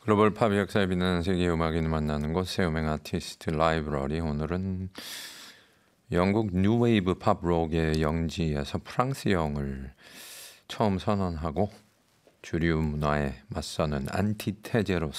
글로벌 팝 역사에 빛나는 세계 음악인을 만나는 곳 새음행 아티스트 라이브러리. 오늘은 영국 뉴웨이브 팝록의 영지에서 프랑스형을 처음 선언하고 주류 문화에 맞서는 안티테제로서